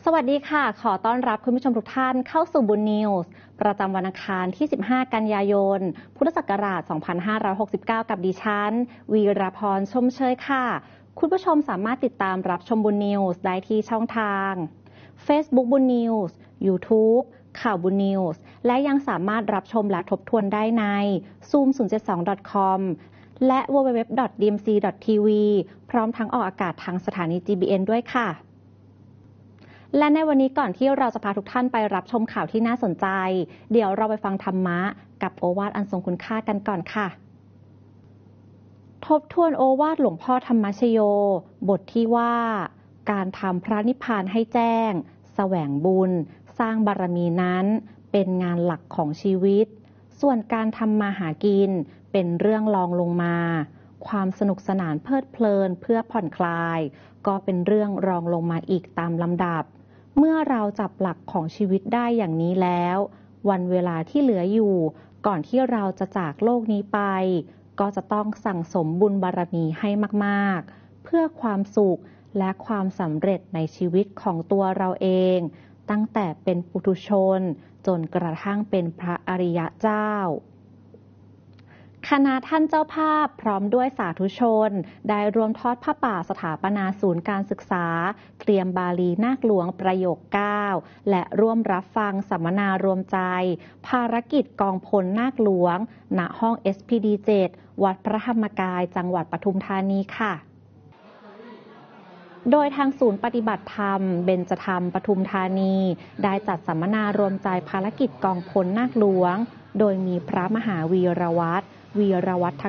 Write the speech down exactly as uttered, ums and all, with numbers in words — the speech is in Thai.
สวัสดีค่ะขอต้อนรับคุณผู้ชมทุกท่านเข้าสู่บุญนิวส์ประจำวันอังคารที่สิบห้ากันยายนพุทธศักราชสองพันห้าร้อยหกสิบเก้ากับดิฉันวีรพรชมเชยค่ะคุณผู้ชมสามารถติดตามรับชมบุญนิวส์ได้ที่ช่องทาง Facebook บุญนิวส์ YouTube ข่าวบุญนิวส์และยังสามารถรับชมและทบทวนได้ใน ซูม ศูนย์ เจ็ด สอง ดอท คอม และ ดับเบิลยู ดับเบิลยู ดับเบิลยู ดอท ดี เอ็ม ซี ดอท ที วี พร้อมทั้งออกอากาศทางสถานี จี บี เอ็น ด้วยค่ะและในวันนี้ก่อนที่เราจะพาทุกท่านไปรับชมข่าวที่น่าสนใจเดี๋ยวเราไปฟังธรรมะกับโอวาทอันทรงคุณค่ากันก่อนค่ะทบทวนโอวาทหลวงพ่อธรรมชโยบทที่ว่าการทำพระนิพพานให้แจ้งแสวงบุญสร้างบารมีนั้นเป็นงานหลักของชีวิตส่วนการทำมาหากินเป็นเรื่องรองลงมาความสนุกสนานเพลิดเพลินเพื่อผ่อนคลายก็เป็นเรื่องรองลงมาอีกตามลำดับเมื่อเราจับหลักของชีวิตได้อย่างนี้แล้ววันเวลาที่เหลืออยู่ก่อนที่เราจะจากโลกนี้ไปก็จะต้องสั่งสมบุญบารมีให้มากๆเพื่อความสุขและความสำเร็จในชีวิตของตัวเราเองตั้งแต่เป็นปุถุชนจนกระทั่งเป็นพระอริยเจ้าคณะท่านเจ้าภาพพร้อมด้วยสาธุชนได้รวมทอดผ้าป่าสถาปนาศูนย์การศึกษาเตรียมบาลีนาคหลวงประโยคเก้าและร่วมรับฟังสัมมนารวมใจภารกิจกองพลนาคหลวงณห้อง เอส พี ดี เจ็ด วัดพระธรรมกายจังหวัดปทุมธานีค่ะโดยทางศูนย์ปฏิบัติธรรมเบญจธรรมปทุมธานีได้จัดสัมมนารวมใจภารกิจกองพลนาคหลวงโดยมีพระมหาวีรวัตรวีรวัฒ